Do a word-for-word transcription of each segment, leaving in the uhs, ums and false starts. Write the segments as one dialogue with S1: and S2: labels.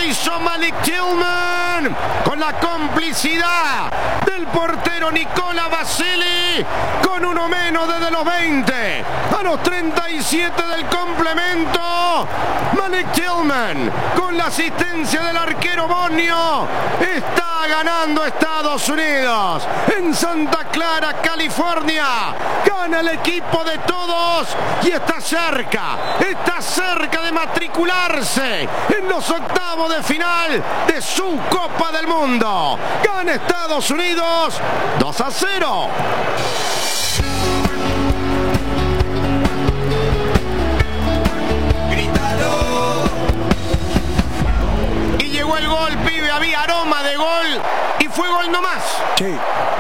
S1: lo hizo Malik Tillman con la complicidad del portero Nicola Vasili, con uno menos desde los veinte a los treinta y siete del complemento. Malik Tillman con la asistencia del arquero bosnio está ganando Estados Unidos en Santa Clara, California. Gana el equipo de todos y está cerca, está cerca de matricularse en los octavos de final de su Copa del Mundo. Gana Estados Unidos dos a cero. Y llegó el gol, pibe, había aroma de gol y fue gol nomás.
S2: Sí.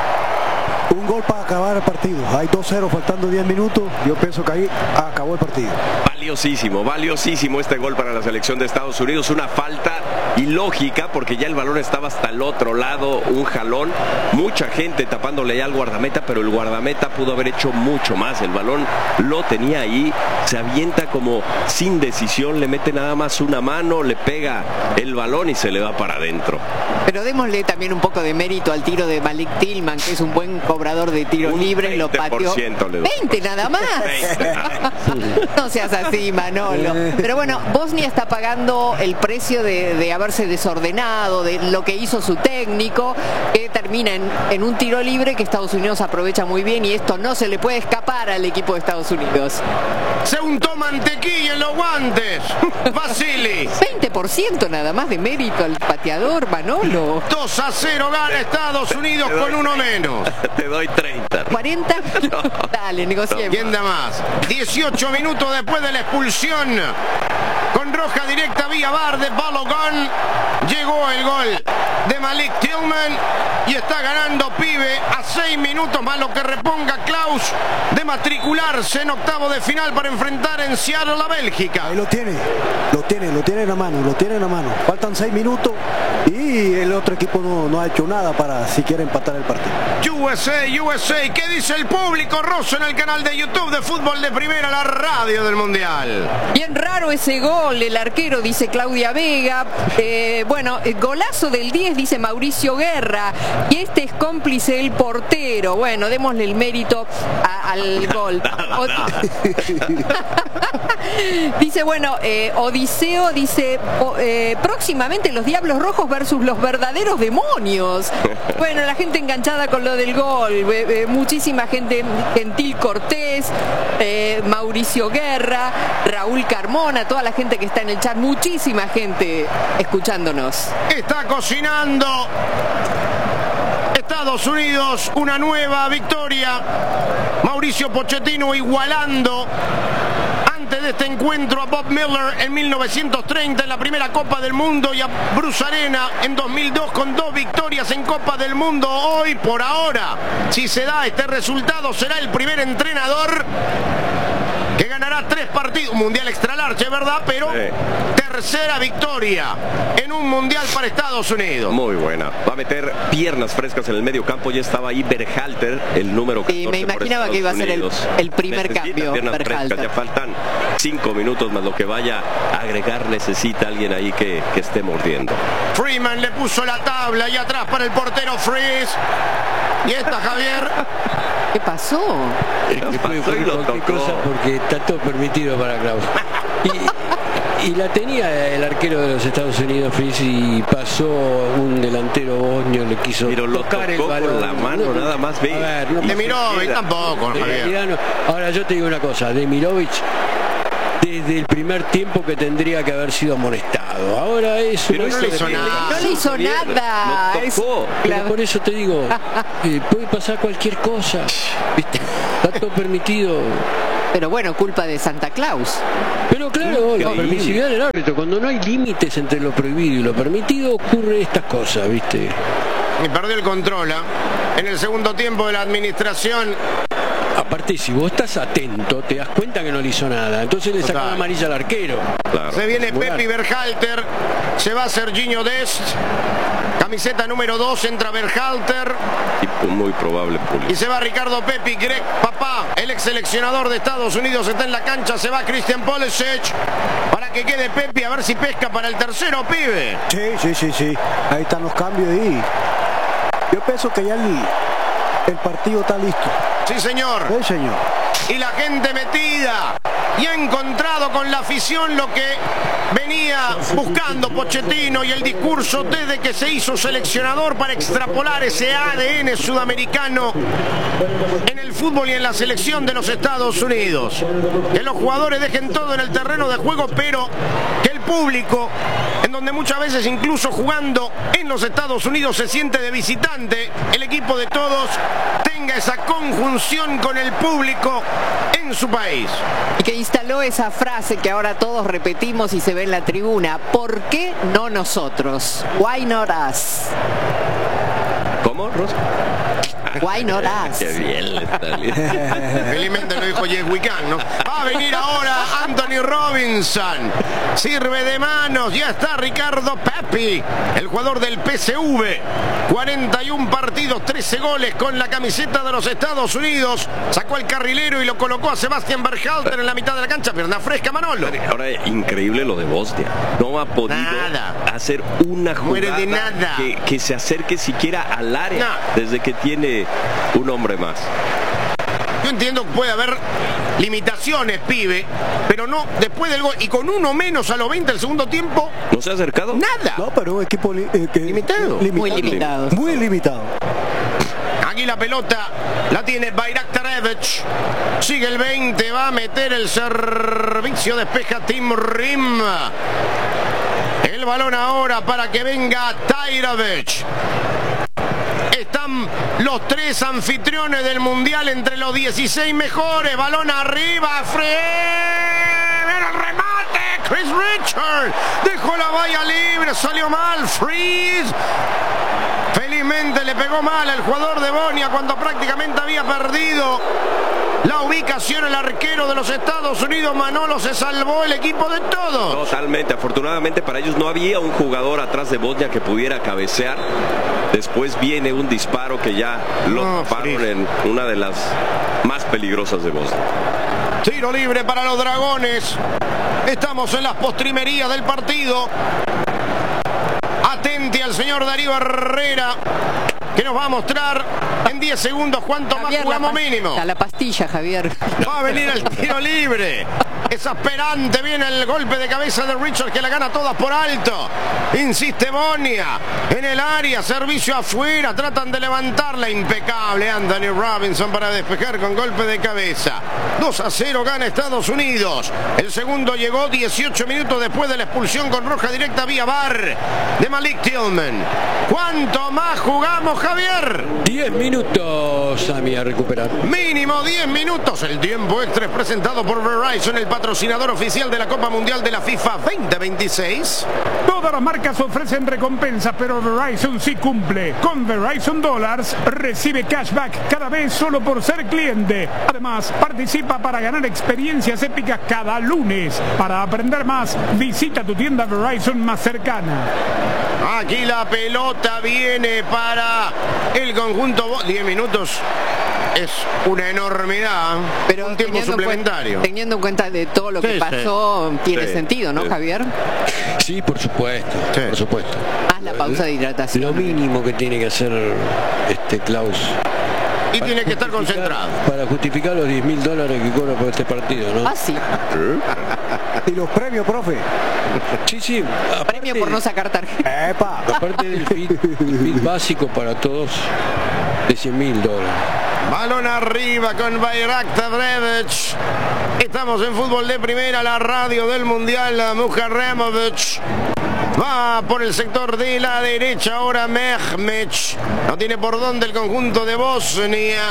S2: Un gol para acabar el partido. Hay dos cero faltando diez minutos. Yo pienso que ahí acabó el partido.
S3: Valiosísimo, valiosísimo este gol para la selección de Estados Unidos. Una falta ilógica porque ya el balón estaba hasta el otro lado. Un jalón. Mucha gente tapándole ya al guardameta, pero el guardameta pudo haber hecho mucho más. El balón lo tenía ahí. Se avienta como sin decisión. Le mete nada más una mano, le pega el balón y se le va para adentro.
S4: Pero démosle también un poco de mérito al tiro de Malik Tillman, que es un buen cobrador de tiros libres. Lo pateó. veinte nada más. veinte. No seas así, Manolo. Pero bueno, Bosnia está pagando el precio de, de haberse desordenado, de lo que hizo su técnico, que termina en, en un tiro libre que Estados Unidos aprovecha muy bien, y esto no se le puede escapar al equipo de Estados Unidos.
S1: Se untó mantequilla en los guantes Vasili.
S4: veinte por ciento nada más de mérito al pateador, Manolo.
S1: dos a cero gana Estados Unidos con uno menos.
S3: Te doy treinta.
S4: ¿cuarenta? No. Dale, negociemos.
S1: ¿Quién da más? dieciocho minutos después de la expulsión, con roja directa vía V A R de Balogun, llegó el gol de Malik Tillman y está ganando, pibe, a seis minutos más lo que reponga Klaus de matricularse en octavo de final para enfrentar en Seattle a Bélgica.
S2: Ahí lo tiene, lo tiene, lo tiene en la mano, lo tiene en la mano. Faltan seis minutos y el otro equipo no, no ha hecho nada para siquiera empatar el partido.
S1: U S A, U S A, ¿qué dice el público roso en el canal de YouTube de Fútbol de Primera, la radio del Mundial?
S4: Bien raro ese gol, el arquero, dice Claudia Vega. Eh, bueno, el golazo del diez, dice Mauricio Guerra. Y este es cómplice el portero. Bueno, démosle el mérito a, al gol. O, dice, bueno, eh, Odiseo dice, o, eh, próximamente los Diablos Rojos versus los verdaderos demonios. Bueno, la gente enganchada con lo del gol. Eh, eh, muchísima gente, Gentil Cortés, eh, Mauricio Guerra, Raúl Carmona, toda la gente que está en el chat, muchísima gente escuchándonos.
S1: Está cocinando Estados Unidos una nueva victoria. Mauricio Pochettino igualando antes de este encuentro a Bob Miller en mil novecientos treinta en la primera Copa del Mundo, y a Bruce Arena en dos mil dos con dos victorias en Copa del Mundo. Hoy, por ahora, si se da este resultado, será el primer entrenador que ganará tres partidos, un mundial extra large, ¿verdad? Pero sí, tercera victoria en un mundial para Estados Unidos.
S3: Muy buena. Va a meter piernas frescas en el medio campo. Ya estaba ahí Berhalter, el número catorce.
S4: Y me imaginaba que iba a ser el, el primer
S3: necesita
S4: cambio.
S3: Piernas frescas. Ya faltan cinco minutos más lo que vaya a agregar. Necesita alguien ahí que, que esté mordiendo.
S1: Freeman le puso la tabla y atrás para el portero Freeze. Y esta, Javier.
S4: ¿Qué pasó?
S5: ¿Qué puede poner cualquier cosa porque está todo permitido para Klaus. Y, y la tenía el arquero de los Estados Unidos, Fritz, y pasó un delantero bosnio, le quiso
S3: Pero lo
S5: tocar el balón
S3: con la mano, no, nada más. Ve.
S1: A ver, no Demirovic tampoco, Javier.
S5: No. Ahora yo te digo una cosa, Demirovic desde el primer tiempo que tendría que haber sido amonestado. Ahora es
S1: Pero no le hizo nada.
S4: No le hizo nada.
S3: No tocó.
S5: Pero por eso te digo, eh, puede pasar cualquier cosa. ¿Viste? Está todo permitido.
S4: Pero bueno, culpa de Santa Claus.
S5: Pero claro, la permisividad del árbitro, cuando no hay límites entre lo prohibido y lo permitido, ocurre estas cosas, ¿viste?
S1: Y perdió el control, ¿eh? En el segundo tiempo de la administración
S5: aparte, si vos estás atento, te das cuenta que no le hizo nada. Entonces le sacan la amarilla al arquero.
S1: Claro. Se viene Pepi Berhalter, se va Serginho Dest, camiseta número dos, entra Berhalter.
S3: Y muy probable Pulisic.
S1: Y se va Ricardo Pepi, Greg Papá, el ex seleccionador de Estados Unidos, está en la cancha, se va Christian Pulisic, para que quede Pepi, a ver si pesca para el tercero, pibe.
S2: Sí, sí, sí, sí. Ahí están los cambios y yo pienso que ya el, el partido está listo.
S1: Sí, señor.
S2: Sí, señor.
S1: Y la gente metida y ha encontrado con la afición lo que venía buscando Pochettino y el discurso desde que se hizo seleccionador para extrapolar ese A D N sudamericano en el fútbol y en la selección de los Estados Unidos. Que los jugadores dejen todo en el terreno de juego, pero que el público, en donde muchas veces incluso jugando en los Estados Unidos se siente de visitante, el equipo de todos tenga esa conjunción con el público en su país.
S4: Y que instaló esa frase que ahora todos repetimos y se ve en la tribuna: ¿por qué no nosotros? Why not us?
S3: ¿Cómo, Rosa?
S4: Why not us?
S3: Qué bien le está bien.
S1: Felizmente lo dijo Yes We Can, ¿no? Va a venir ahora Anthony Robinson. Sirve de manos. Ya está Ricardo Pepi, el jugador del P S V. cuarenta y un partidos, trece goles con la camiseta de los Estados Unidos. Sacó al carrilero y lo colocó a Sebastian Berhalter en la mitad de la cancha. Pierna fresca, Manolo.
S3: Ahora, increíble lo de Bosnia. No ha podido
S1: nada.
S3: hacer una jugada
S1: de nada.
S3: Que, que se acerque siquiera al área
S1: no.
S3: desde que tiene un hombre más.
S1: Yo entiendo que puede haber limitaciones, pibe, pero no después del gol y con uno menos a los veinte del segundo tiempo.
S3: ¿No se ha acercado?
S1: Nada.
S2: No, pero un equipo li eh, que,
S1: limitado.
S2: limitado.
S4: Muy limitado.
S2: Muy limitado.
S1: Aquí la pelota la tiene Bayraktarevic. Sigue el veinte, va a meter el servicio, despeja Tim Rim. El balón ahora para que venga Tajrovic. Están los tres anfitriones del Mundial entre los dieciséis mejores. Balón arriba, Fred. El remate, Chris Richard. Dejó la valla libre, salió mal, Freeze. Felizmente le pegó mal al jugador de Bosnia cuando prácticamente había perdido la ubicación. El arquero de los Estados Unidos, Manolo, se salvó el equipo de todos.
S3: Totalmente, afortunadamente para ellos no había un jugador atrás de Bosnia que pudiera cabecear. Después viene un disparo que ya lo
S1: no,
S3: taparon en una de las más peligrosas de Bosnia.
S1: Tiro libre para los Dragones. Estamos en las postrimerías del partido. Atente al señor Darío Herrera, que nos va a mostrar en diez segundos cuánto
S4: Javier,
S1: más jugamos
S4: la
S1: mínimo.
S4: La pastilla, Javier.
S1: Va a venir el tiro libre. Exasperante, viene el golpe de cabeza de Richard, que la gana todas por alto. Insiste Bosnia en el área, servicio afuera, tratan de levantarla. Impecable Anthony Robinson para despejar con golpe de cabeza. dos a cero gana Estados Unidos. El segundo llegó dieciocho minutos después de la expulsión con roja directa vía V A R de Malik Tillman. ¿Cuánto más jugamos, Javier?
S5: diez minutos, Sami, a recuperar.
S1: Mínimo diez minutos. El tiempo extra es presentado por Verizon, el patrocinador oficial de la Copa Mundial de la FIFA veinte veintiséis.
S6: Todas las marcas ofrecen recompensas, pero Verizon sí cumple. Con Verizon Dollars recibe cashback cada vez solo por ser cliente. Además, participa para ganar experiencias épicas cada lunes. Para aprender más, visita tu tienda Verizon más cercana.
S1: Aquí la pelota viene para el conjunto. diez minutos es una enormidad.
S4: Pero
S1: un tiempo suplementario.
S4: Cuenta, teniendo en cuenta de todo lo que
S1: sí,
S4: pasó,
S1: sí.
S4: tiene
S3: sí,
S4: sentido, ¿no,
S3: sí.
S4: Javier?
S5: Sí, por supuesto,
S1: Sí.
S5: por supuesto.
S4: Haz la pausa de hidratación.
S5: Lo mínimo que tiene que hacer este Klaus.
S1: Y tiene que estar concentrado.
S5: Para justificar los diez mil dólares que cobra por este partido, ¿no?
S4: Ah, sí.
S2: Y los premios, profe.
S5: Sí, sí. Aparte,
S4: Premio por no sacar tarjeta.
S2: Epa.
S5: aparte del fit, el fit básico para todos de cien mil dólares.
S1: Balón arriba con Bayraktarevic. Estamos en fútbol de primera, la radio del Mundial. Muharremovic va por el sector de la derecha. Ahora Mehmet. No tiene por dónde el conjunto de Bosnia.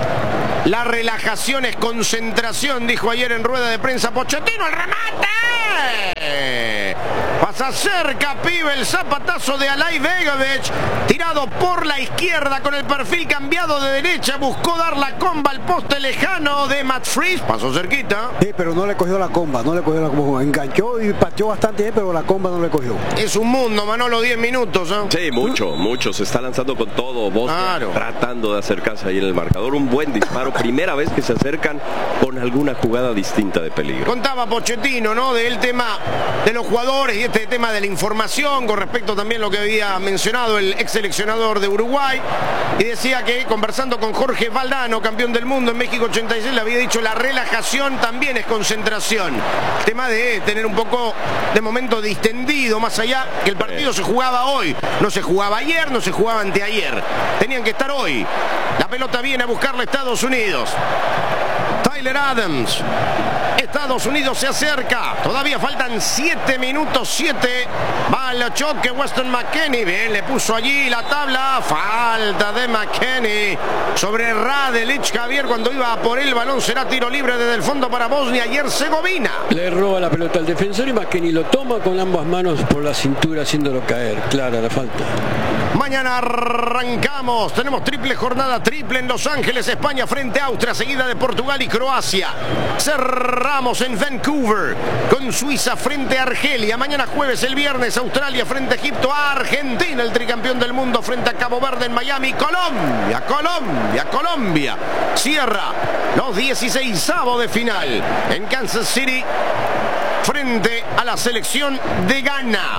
S1: La relajación es concentración, dijo ayer en rueda de prensa Pochettino. ¡El remate! Pasa cerca, pibe, el zapatazo de Alay Begovic, tirado por la izquierda con el perfil cambiado de derecha, buscó dar la comba al poste lejano de Matt Fries, pasó cerquita.
S2: Sí, pero no le cogió la comba, no le cogió la comba, enganchó y pateó bastante bien, pero la comba no le cogió.
S1: Es un mundo, Manolo, diez minutos, ¿eh?
S3: Sí, mucho, mucho, se está lanzando con todo, Bosnia, claro, tratando de acercarse ahí en el marcador, un buen disparo, primera vez que se acercan con alguna jugada distinta de peligro.
S1: Contaba Pochettino, ¿no?, del tema de los jugadores y este tema de la información con respecto también a lo que había mencionado el ex seleccionador de Uruguay, y decía que conversando con Jorge Valdano, campeón del mundo en México ochenta y seis, le había dicho la relajación también es concentración, el tema de tener un poco de momento distendido, más allá que el partido se jugaba hoy, no se jugaba ayer, no se jugaba anteayer, tenían que estar hoy. La pelota viene a buscarla a Estados Unidos. Tyler Adams, Estados Unidos se acerca, todavía faltan siete minutos, siete, va al choque Weston McKennie, bien, le puso allí la tabla, falta de McKennie sobre Radelic, Javier, cuando iba a por el balón, será tiro libre desde el fondo para Bosnia y Herzegovina.
S5: Le roba la pelota al defensor y McKennie lo toma con ambas manos por la cintura haciéndolo caer, clara la falta.
S1: Mañana arrancamos, tenemos triple jornada, triple en Los Ángeles, España frente a Austria, seguida de Portugal y Croacia. Cerramos en Vancouver con Suiza frente a Argelia. Mañana jueves, el viernes, Australia frente a Egipto, Argentina, el tricampeón del mundo frente a Cabo Verde en Miami, Colombia, Colombia, Colombia. Cierra los dieciseisavos de final en Kansas City frente a la selección de Ghana.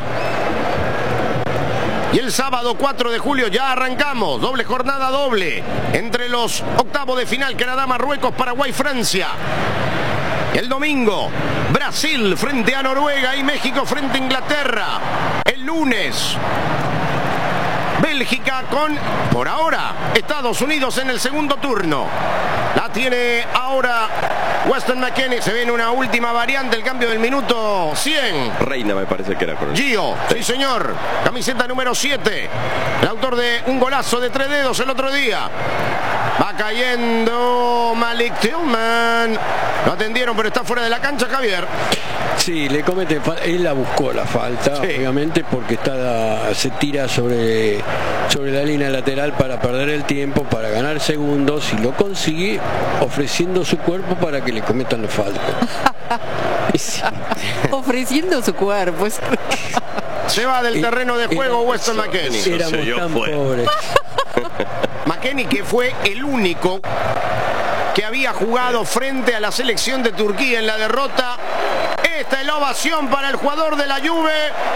S1: Y el sábado cuatro de julio ya arrancamos, doble jornada doble, entre los octavos de final, Canadá, Marruecos, Paraguay, Francia. El domingo, Brasil frente a Noruega y México frente a Inglaterra. El lunes, Bélgica con, por ahora, Estados Unidos en el segundo turno. La tiene ahora Weston McKennie. Se viene una última variante, el cambio del minuto cien.
S3: Reina me parece que era con el...
S1: Gio, sí señor, camiseta número siete, el autor de un golazo de tres dedos el otro día. Va cayendo Malik Tillman. Lo atendieron, pero está fuera de la cancha, Javier.
S5: Sí, le comete, él la buscó la falta, sí, obviamente, porque está, se tira sobre, sobre la línea lateral para perder el tiempo, para ganar segundos, y lo consigue ofreciendo su cuerpo para que le cometan la falta.
S4: Sí. Ofreciendo su cuerpo.
S1: Se va del terreno de juego era, Weston McKennie.
S5: Éramos tan pobres.
S1: McKennie, que fue el único que había jugado frente a la selección de Turquía en la derrota. Esta es la ovación para el jugador de la Juve.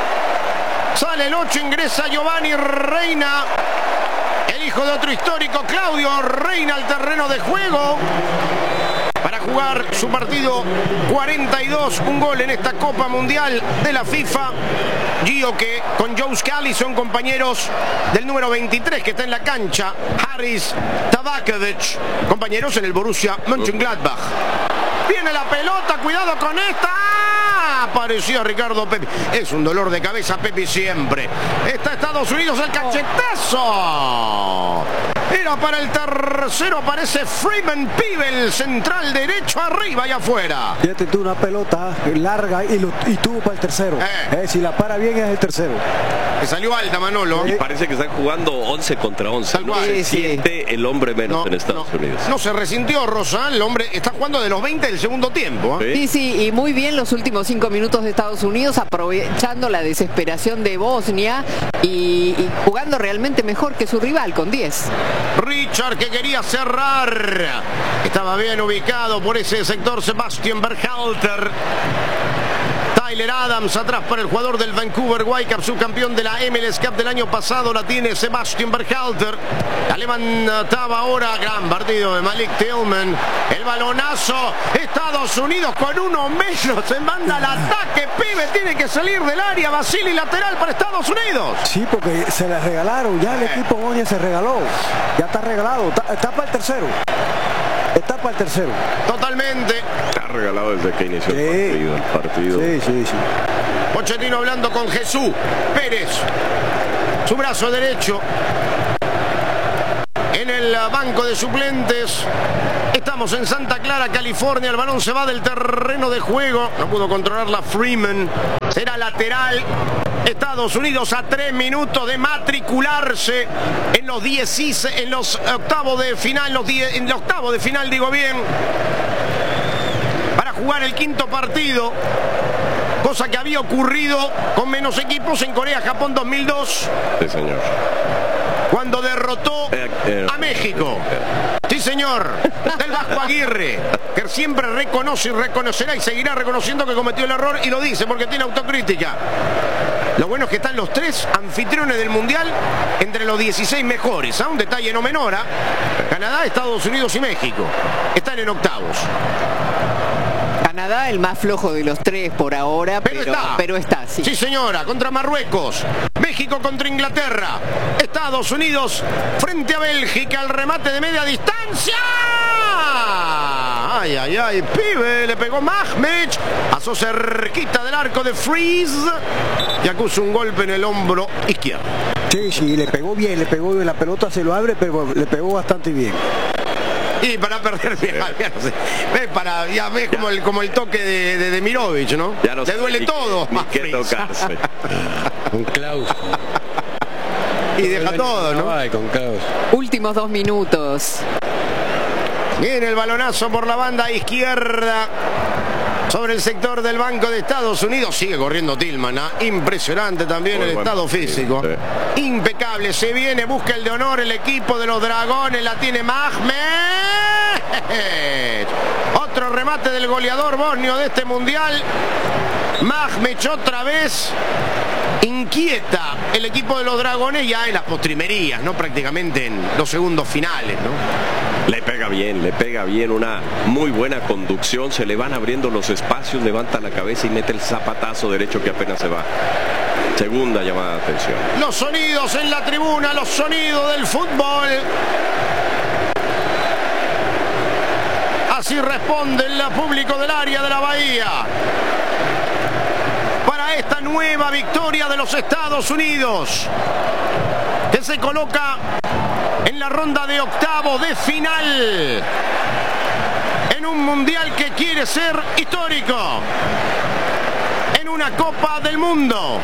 S1: Sale el ocho, ingresa Giovanni Reina, el hijo de otro histórico, Claudio Reina, al terreno de juego para jugar su partido cuarenta y dos, un gol en esta Copa Mundial de la FIFA. Gio, que con Joe Scally son compañeros del número veintitrés que está en la cancha, Haris Tabakovic, compañeros en el Borussia Mönchengladbach. Viene la pelota, cuidado con esta. Apareció Ricardo Pepi. Es un dolor de cabeza, Pepi, siempre. Está Estados Unidos, el cachetazo. Era para el tercero, aparece Freeman Pibel, central derecho, arriba y afuera.
S2: Fíjate tú, una pelota larga y, lo, y tuvo para el tercero. Eh. Eh, si la para bien es el tercero.
S1: Que salió alta, Manolo.
S3: Y parece que están jugando once contra once. No se sí, siente sí. el hombre menos no, en Estados
S1: no,
S3: Unidos.
S1: No se resintió, Rosa. El hombre está jugando de los veinte del segundo tiempo.
S4: ¿eh? Sí, sí, y muy bien los últimos cinco minutos de Estados Unidos, aprovechando la desesperación de Bosnia y, y jugando realmente mejor que su rival con diez.
S1: Richard, que quería cerrar, estaba bien ubicado por ese sector Sebastian Berhalter. Tyler Adams atrás para el jugador del Vancouver Whitecaps, subcampeón de la M L S Cup del año pasado, la tiene Sebastian Berhalter. La levantaba ahora, gran partido de Malik Tillman. El balonazo, Estados Unidos con uno menos, se manda al ataque, pibe, tiene que salir del área, Basili lateral para Estados Unidos.
S2: Sí, porque se le regalaron, ya el eh. equipo Bosnia se regaló, ya está regalado, está, está para el tercero. Está para el tercero.
S1: Totalmente.
S3: Está regalado desde que inició sí. el partido. El partido.
S2: Sí, sí, sí.
S1: Pochettino hablando con Jesús Pérez. Su brazo derecho. en el banco de suplentes. Estamos en Santa Clara, California. El balón se va del terreno de juego. No pudo controlarla Freeman. Será lateral. Estados Unidos a tres minutos de matricularse en los dieciséis, en los octavos de final, los diez, en el octavo de final, digo bien, para jugar el quinto partido, cosa que había ocurrido con menos equipos en Corea-Japón dos mil dos.
S3: Sí, señor.
S1: Cuando derrotó a México. Sí, señor. Del Vasco Aguirre, que siempre reconoce y reconocerá y seguirá reconociendo que cometió el error, y lo dice porque tiene autocrítica. Lo bueno es que están los tres anfitriones del Mundial entre los dieciséis mejores. ¿Ah? Un detalle no menor. ¿Ah? Canadá, Estados Unidos y México están en octavos.
S4: Canadá el más flojo de los tres por ahora, pero, pero está, pero está sí.
S1: Sí, señora, contra Marruecos. México contra Inglaterra. Estados Unidos frente a Bélgica. El remate de media distancia. Ay, ay, ay, pibe, le pegó Mahmech. Pasó cerquita del arco de Freeze y acusa un golpe en el hombro izquierdo.
S2: Sí, sí, le pegó bien, le pegó bien. La pelota se lo abre, pero le pegó bastante bien.
S1: Y para perder bien, ya no sé. Ves, para, ya ves como el, como el toque de, de, de Mirovic, ¿no?
S3: Ya no
S1: le duele
S3: ni,
S1: todo.
S3: Ni qué tocarse.
S5: Con Klaus.
S1: Y deja todo, ¿no?
S5: Ay, con Klaus.
S4: Últimos dos minutos.
S1: Viene el balonazo por la banda izquierda sobre el sector del banco de Estados Unidos. Sigue corriendo Tillman, ¿eh? Impresionante también muy el buen, estado físico. Sí, sí. Impecable. Se viene, busca el de honor el equipo de los Dragones. La tiene Mahmech. Otro remate del goleador bosnio de este mundial. Mahmech otra vez. Inquieta el equipo de los Dragones ya en las postrimerías, ¿no? Prácticamente en los segundos finales, ¿no?
S3: Le pega bien, le pega bien, una muy buena conducción, se le van abriendo los espacios, levanta la cabeza y mete el zapatazo derecho que apenas se va. Segunda llamada de atención.
S1: Los sonidos en la tribuna, los sonidos del fútbol. Así responde el público del área de la Bahía para esta nueva victoria de los Estados Unidos, que se coloca en la ronda de octavos de final en un mundial que quiere ser histórico, en una Copa del Mundo,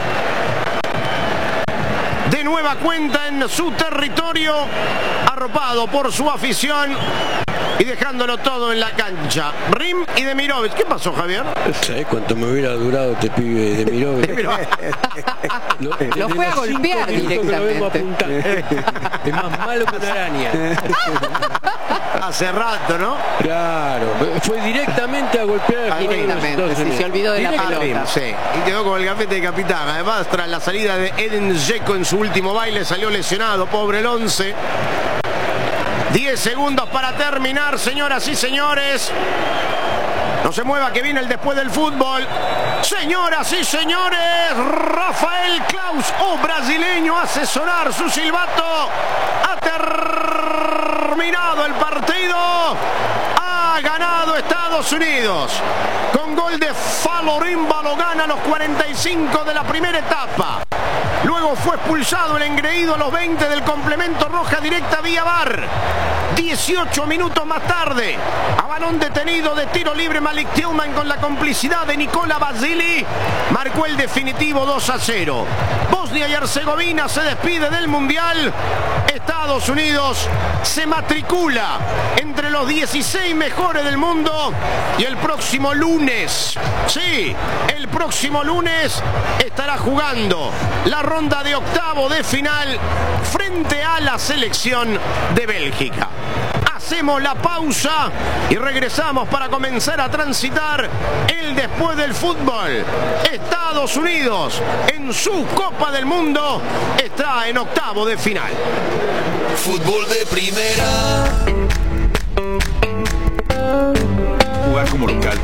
S1: de nueva cuenta en su territorio, arropado por su afición y dejándolo todo en la cancha. Rim y Demirovic. ¿Qué pasó, Javier?
S5: ¿Sabés cuánto me hubiera durado este pibe Demirovic?
S4: lo, lo fue a golpear directamente.
S5: Es más malo que una araña.
S1: Hace rato, ¿no?
S5: Claro, fue directamente a golpear
S4: a directamente, sí, se olvidó de la pelota.
S1: Sí, y quedó con el gafete de capitán. Además, tras la salida de Edin Dzeko en su último baile, salió lesionado, pobre el once. diez segundos para terminar, señoras y señores. No se mueva, que viene el después del fútbol. Señoras y señores, Rafael Klaus, o brasileño, hace sonar su silbato. Ha terminado el partido. Ha ganado Estados Unidos con gol de Falorín Balogan a los cuarenta y cinco de la primera etapa. Luego fue expulsado el engreído a los veinte del complemento, roja directa vía V A R. dieciocho minutos más tarde, a balón detenido de tiro libre, Malik Tillman con la complicidad de Nikola Basili marcó el definitivo dos a cero. Bosnia y Herzegovina se despide del Mundial. Estados Unidos se matricula entre los dieciséis mejores del mundo y el próximo lunes, sí, el próximo lunes estará jugando la ronda de octavo de final frente a la selección de Bélgica. Hacemos la pausa y regresamos para comenzar a transitar el después del fútbol. Estados Unidos en su Copa del Mundo está en octavo de final.
S7: Fútbol de primera.
S8: Jugar como local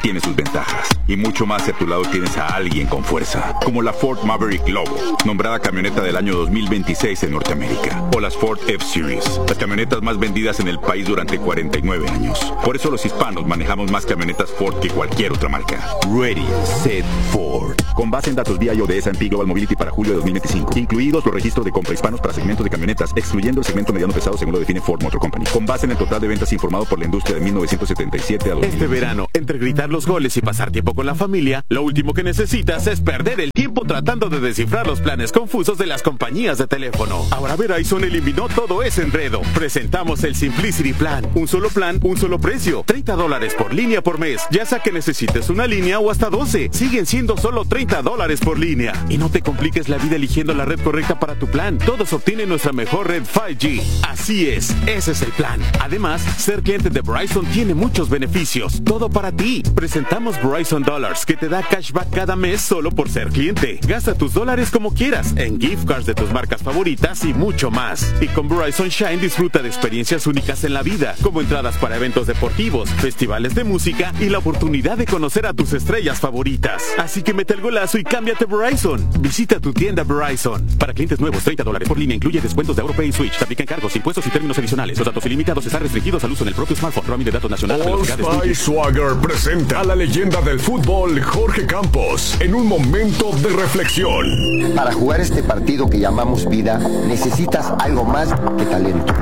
S8: tiene sus ventajas. Y mucho más si a tu lado tienes a alguien con fuerza, como la Ford Maverick Lobo, nombrada camioneta del año dos mil veintiséis en Norteamérica, o las Ford F-Series, las camionetas más vendidas en el país durante cuarenta y nueve años. Por eso los hispanos manejamos más camionetas Ford que cualquier otra marca. Ready, Set, Ford. Con base en datos V I O de S and P Global Mobility para julio de dos mil veinticinco, incluidos los registros de compra hispanos para segmentos de camionetas, excluyendo el segmento mediano pesado según lo define Ford Motor Company. Con base en el total de ventas informado por la industria de mil novecientos setenta y siete a dos mil.
S9: Este verano, entre gritar los goles y pasar tiempo con la familia, lo último que necesitas es perder el tiempo tratando de descifrar los planes confusos de las compañías de teléfono. Ahora Verizon eliminó todo ese enredo. Presentamos el Simplicity Plan. Un solo plan, un solo precio. treinta dólares por línea por mes. Ya sea que necesites una línea o hasta doce. Siguen siendo solo treinta dólares por línea. Y no te compliques la vida eligiendo la red correcta para tu plan. Todos obtienen nuestra mejor red cinco G. Así es, ese es el plan. Además, ser cliente de Verizon tiene muchos beneficios. Todo para ti. Presentamos Verizon Dollars, que te da cashback cada mes solo por ser cliente. Gasta tus dólares como quieras, en gift cards de tus marcas favoritas y mucho más. Y con Verizon Shine disfruta de experiencias únicas en la vida, como entradas para eventos deportivos, festivales de música y la oportunidad de conocer a tus estrellas favoritas. Así que mete el golazo y cámbiate a Verizon. Visita tu tienda Verizon. Para clientes nuevos, treinta dólares por línea, incluye descuentos de AuroPay y Switch. Te aplican cargos, impuestos y términos adicionales. Los datos ilimitados están restringidos al uso en el propio smartphone. Roaming de datos nacional.
S10: Old Spice Swagger presenta a la leyenda del fútbol, Jorge Campos, en un momento de reflexión.
S11: Para jugar este partido que llamamos vida, necesitas algo más que talento.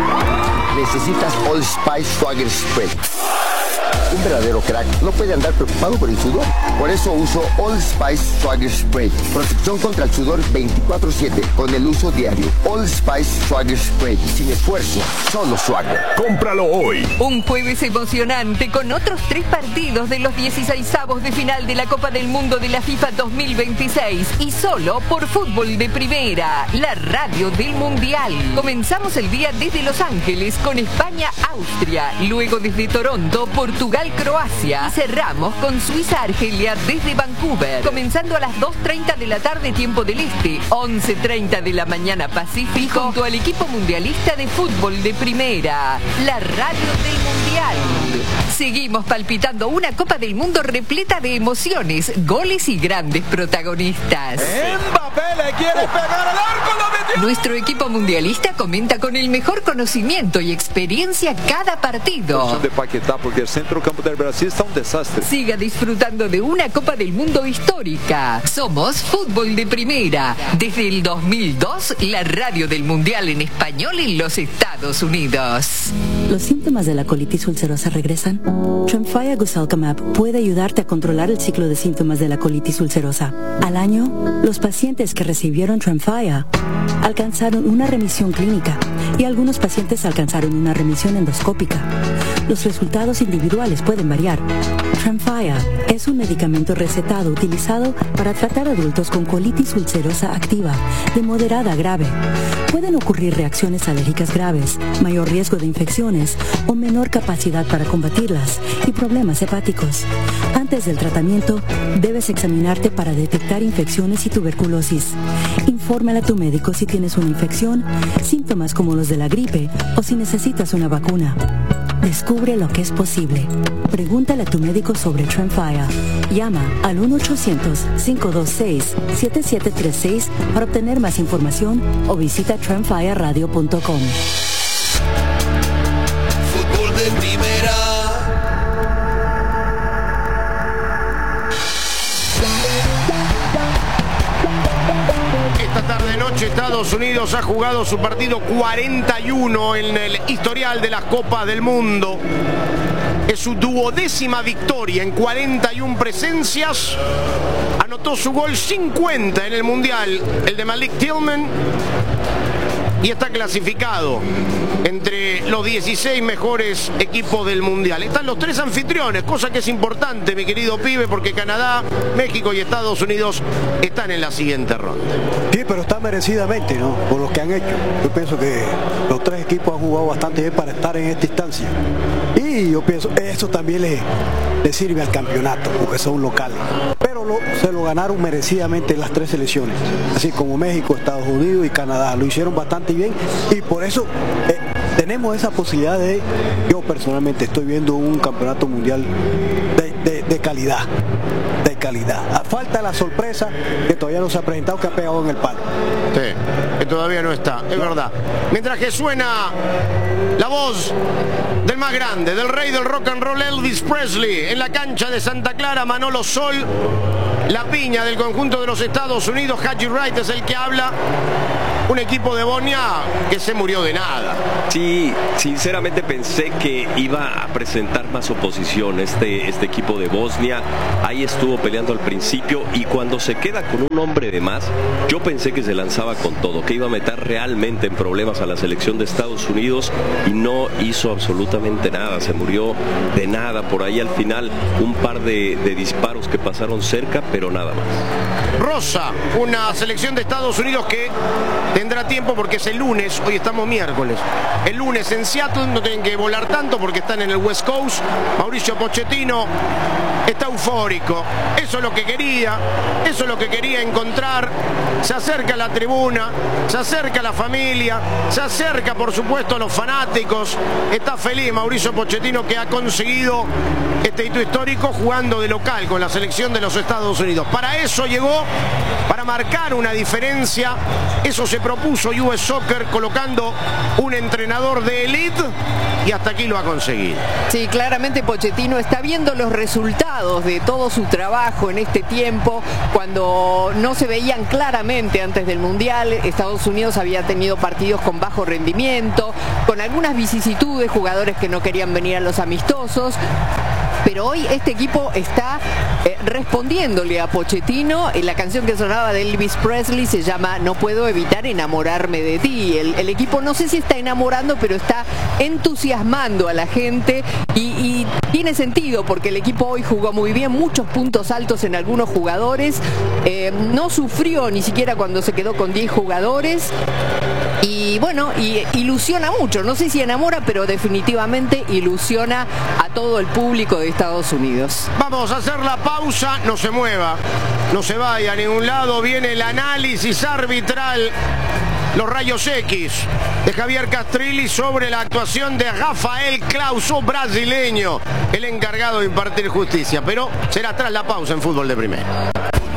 S11: Necesitas Old Spice Swagger Spray. Un verdadero crack no puede andar preocupado por el sudor. Por eso uso Old Spice Swagger Spray. Protección contra el sudor veinticuatro siete con el uso diario. Old Spice Swagger Spray. Sin esfuerzo, solo Swagger.
S10: Cómpralo hoy.
S12: Un jueves emocionante con otros tres partidos de los dieciseisavos de final de la Copa del Mundo de la FIFA dos mil veintiséis. Y solo por Fútbol de Primera, la radio del Mundial. Comenzamos el día desde Los Ángeles con España-Austria. Luego desde Toronto, Portugal, Croacia. Y cerramos con Suiza-Argelia desde Vancouver. Comenzando a las dos treinta de la tarde, tiempo del Este, once treinta de la mañana Pacífico, junto al equipo mundialista de Fútbol de Primera, la radio del Mundial. Seguimos palpitando una Copa del Mundo repleta de emociones, goles y grandes protagonistas.
S13: Mbappé le quiere pegar al arco, lo metió.
S12: Nuestro equipo mundialista comenta con el mejor conocimiento y experiencia cada partido.
S13: De Paquetá, porque el centro campo del Brasil está un desastre.
S12: Siga disfrutando de una Copa del Mundo histórica. Somos Fútbol de Primera. Desde el dos mil dos, la radio del Mundial en español en los Estados Unidos.
S14: ¿Los síntomas de la colitis ulcerosa regresan? Tremfya Guselkumab puede ayudarte a controlar el ciclo de síntomas de la colitis ulcerosa. Al año, los pacientes que recibieron Tremfya alcanzaron una remisión clínica y algunos pacientes alcanzaron una remisión endoscópica. Los resultados individuales pueden variar. Tremfya es un medicamento recetado utilizado para tratar adultos con colitis ulcerosa activa de moderada a grave. Pueden ocurrir reacciones alérgicas graves, mayor riesgo de infecciones o menor capacidad para combatirlas y problemas hepáticos. Antes del tratamiento, debes examinarte para detectar infecciones y tuberculosis. Infórmale a tu médico si tienes una infección, síntomas como los de la gripe o si necesitas una vacuna. Descubre lo que es posible. Pregúntale a tu médico sobre Tremfya. Llama al uno ochocientos, cinco dos seis, siete siete tres seis para obtener más información o visita tremfya radio punto com.
S7: Fútbol de Primera.
S1: Esta tarde noche Estados Unidos ha jugado su partido cuarenta y uno en el historial de las Copas del Mundo. Es su duodécima victoria en cuarenta y una presencias. Anotó su gol cincuenta en el Mundial, el de Malik Tillman, y está clasificado entre los dieciséis mejores equipos del Mundial. Están los tres anfitriones, cosa que es importante, mi querido pibe, porque Canadá, México y Estados Unidos están en la siguiente ronda.
S2: Sí, pero está merecidamente, ¿no? Por lo que han hecho. Yo pienso que los tres equipos han jugado bastante bien para estar en esta instancia. Y yo pienso que eso también le, le sirve al campeonato, porque son locales. Pero lo, se lo ganaron merecidamente las tres selecciones, así como México, Estados Unidos y Canadá. Lo hicieron bastante bien y por eso eh, tenemos esa posibilidad de, yo personalmente estoy viendo un campeonato mundial de, de, de calidad. De calidad. Falta la sorpresa que todavía no se ha presentado, que ha pegado en el palo.
S1: Sí, que todavía no está, es verdad. Mientras que suena la voz del más grande, del rey del rock and roll, Elvis Presley, en la cancha de Santa Clara, Manolo Sol, la piña del conjunto de los Estados Unidos, Haji Wright es el que habla. Un equipo de Bosnia que se murió de nada.
S3: Sí, sinceramente pensé que iba a presentar más oposición este, este equipo de Bosnia. Ahí estuvo peleando al principio y cuando se queda con un hombre de más, yo pensé que se lanzaba con todo, que iba a meter realmente en problemas a la selección de Estados Unidos y no hizo absolutamente nada. Se murió de nada. Por ahí al final un par de, de disparos que pasaron cerca, pero nada más.
S1: Rosa, una selección de Estados Unidos que tendrá tiempo porque es el lunes, hoy estamos miércoles. El lunes en Seattle, no tienen que volar tanto porque están en el West Coast. Mauricio Pochettino está eufórico. Eso es lo que quería, eso es lo que quería encontrar. Se acerca a la tribuna, se acerca a la familia, se acerca por supuesto a los fanáticos. Está feliz Mauricio Pochettino, que ha conseguido este hito histórico jugando de local con la selección de los Estados Unidos. Para eso llegó, para marcar una diferencia. Eso se propuso U S Soccer, colocando un entrenador de élite, y hasta aquí lo ha conseguido.
S4: Sí, claramente Pochettino está viendo los resultados de todo su trabajo en este tiempo, cuando no se veían claramente antes del Mundial. Estados Unidos había tenido partidos con bajo rendimiento, con algunas vicisitudes, jugadores que no querían venir a los amistosos. Pero hoy este equipo está eh, respondiéndole a Pochettino. La canción que sonaba de Elvis Presley se llama No puedo evitar enamorarme de ti. El, el equipo no sé si está enamorando, pero está entusiasmando a la gente y, y tiene sentido porque el equipo hoy jugó muy bien, muchos puntos altos en algunos jugadores, eh, no sufrió ni siquiera cuando se quedó con diez jugadores. Y bueno, y ilusiona mucho, no sé si enamora, pero definitivamente ilusiona a todo el público de Estados Unidos.
S1: Vamos a hacer la pausa, no se mueva, no se vaya a ningún lado, viene el análisis arbitral, los rayos X de Javier Castrilli sobre la actuación de Rafael Clauso, brasileño, el encargado de impartir justicia, pero será tras la pausa en Fútbol de Primera.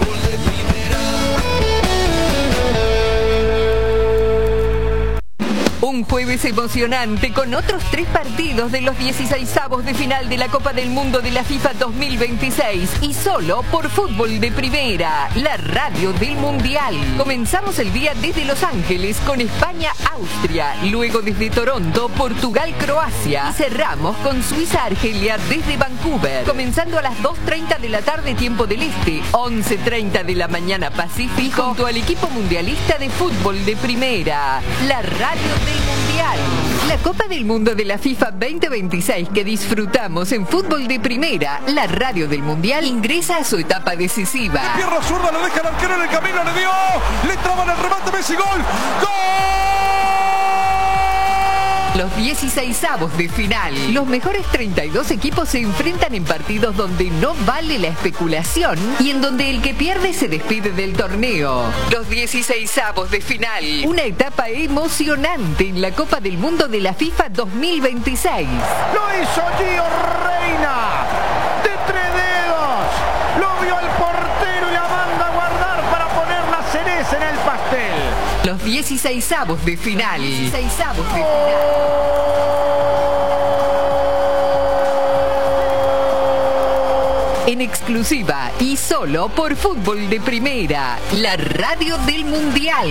S12: Un jueves emocionante con otros tres partidos de los dieciseisavos de final de la Copa del Mundo de la FIFA dos mil veintiséis y solo por Fútbol de Primera, la radio del Mundial. Comenzamos el día desde Los Ángeles con España-Austria, luego desde Toronto, Portugal-Croacia y cerramos con Suiza-Argelia desde Vancouver, comenzando a las dos treinta de la tarde tiempo del Este, once treinta de la mañana Pacífico, junto al equipo mundialista de Fútbol de Primera, la radio del Mundial. La Copa del Mundo de la FIFA veinte veintiséis que disfrutamos en Fútbol de Primera, la radio del Mundial, ingresa a su etapa decisiva.
S13: De pierna zurda, lo deja el arquero en el camino, le dio, le traban el remate, Messi, gol, ¡gol!
S12: Los dieciseisavos de final. Los mejores treinta y dos equipos se enfrentan en partidos donde no vale la especulación y en donde el que pierde se despide del torneo. Los dieciseisavos de final. Una etapa emocionante en la Copa del Mundo de la FIFA dos mil veintiséis.
S1: Lo hizo Gio Reina. De tres dedos. Lo vio el portero y la manda a guardar para poner la cereza en el pastel.
S12: Los dieciseisavos de final. dieciseisavos de final. En exclusiva y solo por Fútbol de Primera, la radio del Mundial.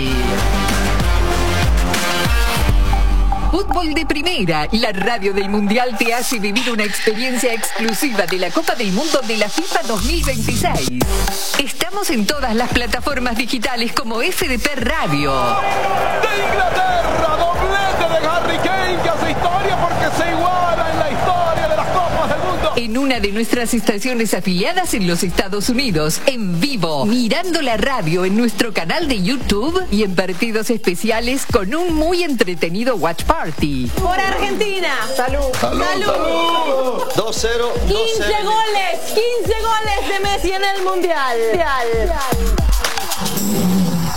S12: Fútbol de Primera, la radio del Mundial te hace vivir una experiencia exclusiva de la Copa del Mundo de la FIFA dos mil veintiséis. Estamos en todas las plataformas digitales como F D P Radio.
S13: De Inglaterra, doblete de Harry Kane, que hace historia porque se iguala en la historia de las Copas del Mundo.
S12: En una de nuestras estaciones afiliadas en los Estados Unidos, en vivo, mirando la radio en nuestro canal de YouTube y en partidos especiales con un muy entretenido watch party.
S15: Por Argentina.
S16: Salud.
S15: Salud.
S16: Salud. Salud. dos cero.
S15: quince goles. quince goles de Messi en el Mundial.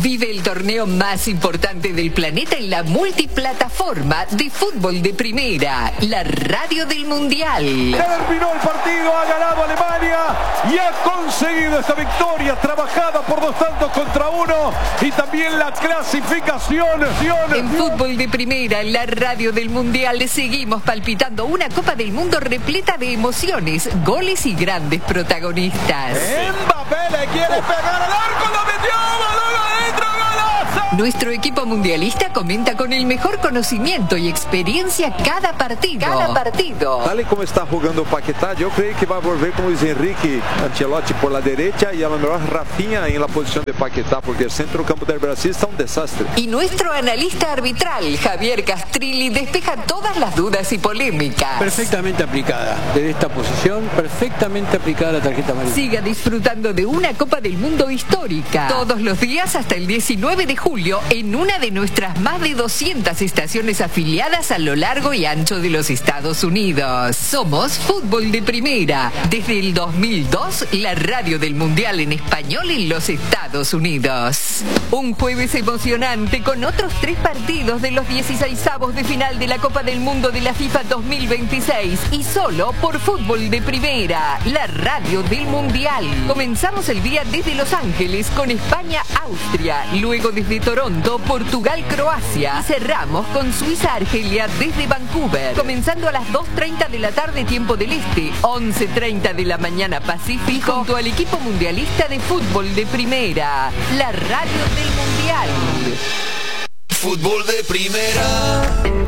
S12: Vive el torneo más importante del planeta en la multiplataforma de fútbol de primera, la radio del Mundial.
S13: Terminó el partido, ha ganado Alemania y ha conseguido esta victoria trabajada por dos tantos contra uno y también la clasificación.
S12: En fútbol de primera, la radio del Mundial, seguimos palpitando una Copa del Mundo repleta de emociones, goles y grandes protagonistas.
S13: Mbappé le quiere pegar al arco, lo metió, balón adentro, golazo.
S12: Nuestro equipo mundialista comenta con el mejor conocimiento y experiencia cada partido. Cada partido.
S17: Tal y como está jugando Paquetá, yo creo que va a volver con Luis Enrique Ancelotti por la derecha y a lo mejor Rafinha en la posición de Paquetá, porque el centro campo del Brasil está un desastre.
S12: Y nuestro analista arbitral, Javier Castrilli, despeja todas las dudas y polémicas.
S5: Perfectamente aplicada. Desde esta posición, perfectamente aplicada la tarjeta amarilla.
S12: Siga disfrutando de una Copa del Mundo histórica. Todos los días hasta el diecinueve de julio en una de nuestras más de doscientas estaciones afiliadas a lo largo y ancho de los Estados Unidos. Somos Fútbol de Primera. Desde el dos mil dos, la radio del Mundial en español en los Estados Unidos. Un jueves emocionante con otros tres partidos de los dieciseisavos de final de la Copa del Mundo de la FIFA dos mil veintiséis y solo por Fútbol de Primera, la radio del Mundial. Comenzamos el día desde Los Ángeles con España-Austria, luego desde Toronto, Portugal-Croacia y cerramos con Suiza-Argelia desde Vancouver, comenzando a las dos treinta de la tarde tiempo del Este, once treinta de la mañana Pacífico, junto al equipo mundialista de Fútbol de Primera, la radio del Mundial.
S7: Fútbol de Primera.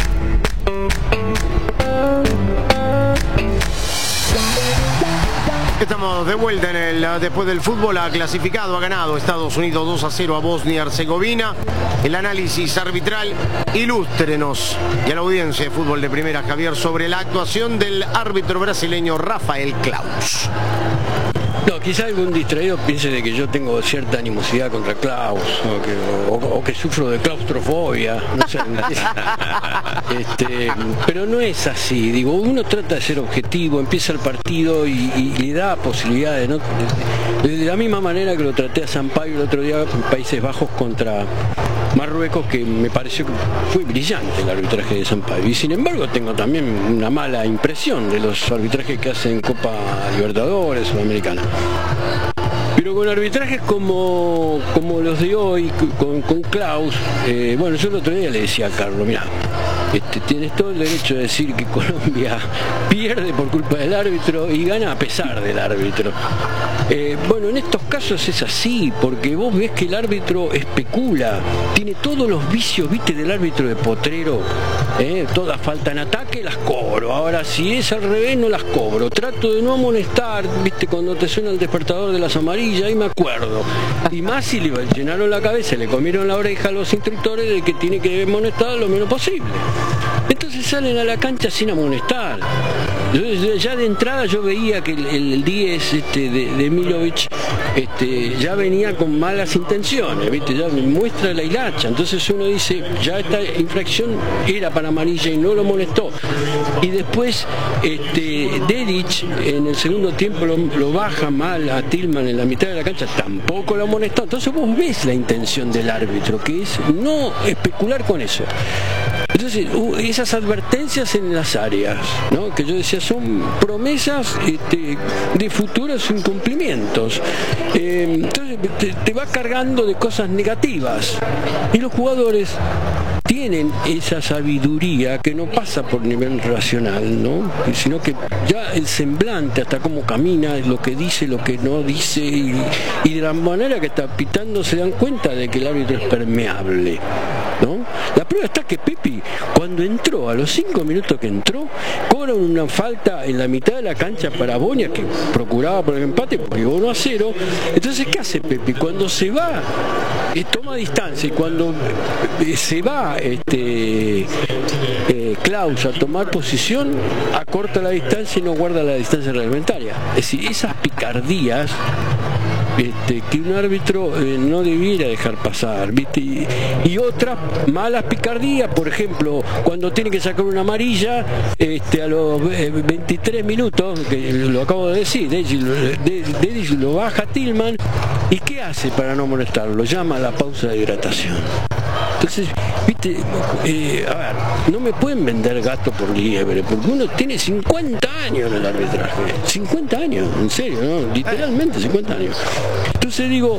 S1: Estamos de vuelta en el después del fútbol. Ha clasificado, ha ganado Estados Unidos dos a cero a Bosnia-Herzegovina. El análisis arbitral, ilústrenos y a la audiencia de Fútbol de Primera, Javier, sobre la actuación del árbitro brasileño Rafael Claus.
S5: No, quizá algún distraído piense de que yo tengo cierta animosidad contra Klaus o que, o, o que sufro de claustrofobia, no sé. este, pero no es así. Digo, uno trata de ser objetivo, empieza el partido y, y le da posibilidad de no. De, de la misma manera que lo traté a Sampaio el otro día en Países Bajos contra Marruecos, que me pareció que fue brillante el arbitraje de Sampaio. Y sin embargo tengo también una mala impresión de los arbitrajes que hacen Copa Libertadores, Sudamericana. Pero con arbitrajes como, como los de hoy, con, con Klaus, eh, bueno, yo el otro día le decía a Carlos, mira, este, tienes todo el derecho de decir que Colombia pierde por culpa del árbitro y gana a pesar del árbitro. Eh, bueno, en estos casos es así, porque vos ves que el árbitro especula, tiene todos los vicios, viste, del árbitro de potrero, eh, todas faltan ataque, las cobro, ahora si es al revés no las cobro, trato de no amonestar, viste, cuando te suena el despertador de las amarillas, ahí me acuerdo, y más si le llenaron la cabeza, le comieron la oreja a los instructores de que tiene que amonestar lo menos posible. Entonces salen a la cancha sin amonestar. Yo, ya de entrada yo veía que el, el diez este, de, de Milovic este, ya venía con malas intenciones, ¿viste? Ya muestra la hilacha. Entonces uno dice, ya esta infracción era para amarilla y no lo amonestó. Y después este, Dedic en el segundo tiempo lo, lo baja mal a Tillman en la mitad de la cancha, tampoco lo amonestó. Entonces vos ves la intención del árbitro, que es no especular con eso. Entonces, esas advertencias en las áreas, ¿no? Que yo decía, son promesas este, de futuros incumplimientos. Eh, entonces, te, te va cargando de cosas negativas. Y los jugadores tienen esa sabiduría que no pasa por nivel racional, ¿no? Sino que ya el semblante, hasta cómo camina, lo que dice, lo que no dice, y, y de la manera que está pitando se dan cuenta de que el árbitro es permeable, ¿no? La prueba está que Pepi, cuando entró, a los cinco minutos que entró, cobra una falta en la mitad de la cancha para Bonia, que procuraba por el empate, porque llegó uno a cero. Entonces, ¿qué hace Pepi? Cuando se va, eh, toma distancia, y cuando eh, se va este eh, Klaus a tomar posición, acorta la distancia y no guarda la distancia reglamentaria. Es decir, esas picardías Este, que un árbitro eh, no debiera dejar pasar, ¿viste? Y, y otras malas picardías, por ejemplo, cuando tiene que sacar una amarilla este, a los eh, veintitrés minutos, que lo acabo de decir, Dedic lo, de, de, lo baja Tillman ¿Y qué hace para no molestarlo? Lo llama a la pausa de hidratación. Entonces, viste, eh, a ver, no me pueden vender gato por liebre, porque uno tiene cincuenta años en el arbitraje. cincuenta años, en serio, ¿no? Literalmente cincuenta años. Entonces digo,